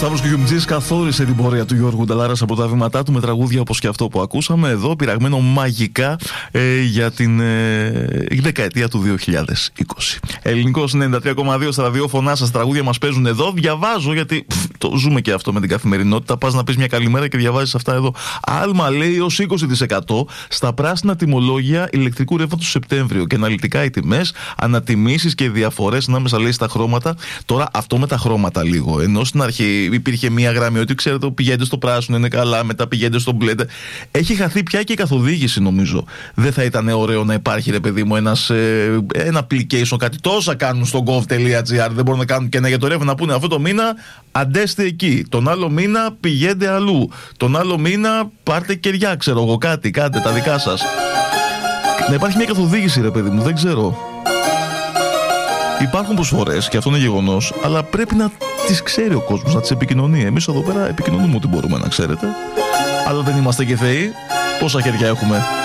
Σταύρος Κουκιουμτζής καθόρισε την πορεία του Γιώργου Νταλάρας από τα βήματά του με τραγούδια όπως και αυτό που ακούσαμε εδώ, πειραγμένο μαγικά για την δεκαετία του 2020. Ελληνικός 93,2 στα ραδιόφωνά σας, τραγούδια μας παίζουν εδώ. Διαβάζω γιατί το ζούμε και αυτό με την καθημερινότητα. Πας να πεις μια καλημέρα και διαβάζεις αυτά εδώ. Άλμα λέει ως 20% στα πράσινα τιμολόγια ηλεκτρικού ρεύματος Σεπτέμβριο και αναλυτικά οι τιμές, ανατιμήσεις και διαφορές ανάμεσα λέει στα χρώματα. Τώρα αυτό με τα χρώματα λίγο. Ενώ στην αρχή υπήρχε μία γραμμή ότι ξέρετε πηγαίνετε στο πράσινο είναι καλά, μετά πηγαίνετε στο μπλε. Έχει χαθεί πια και η καθοδήγηση νομίζω. Δεν θα ήταν ωραίο να υπάρχει ρε παιδί μου ένα application, κάτι τόσα κάνουν στο gov.gr. Δεν μπορούν να κάνουν και ένα για το ρεύμα να πούνε αυτό το μήνα αντέστε εκεί. Τον άλλο μήνα πηγαίνετε αλλού. Τον άλλο μήνα πάρτε κεριά, ξέρω εγώ κάτι, κάντε τα δικά σας. Να υπάρχει μια καθοδήγηση ρε παιδί μου, δεν ξέρω. Υπάρχουν προσφορές και αυτό είναι γεγονός, αλλά πρέπει να τις ξέρει ο κόσμος, να τις επικοινωνεί. Εμείς εδώ πέρα επικοινωνούμε ό,τι μπορούμε να ξέρετε, αλλά δεν είμαστε και θεοί. Πόσα χέρια έχουμε.